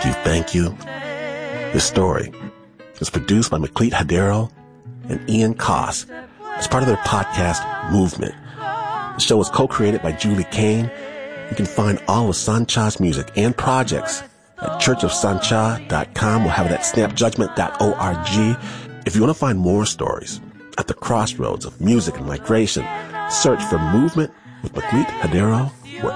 thank you. This story is produced by McLeet Hadero and Ian Koss as part of their podcast, Movement. The show is co-created by Julie Kane. You can find all of Sancha's music and projects at churchofsancha.com. We'll have it at snapjudgment.org. If you want to find more stories at the crossroads of music and migration, search for Movement with McLeet Hadero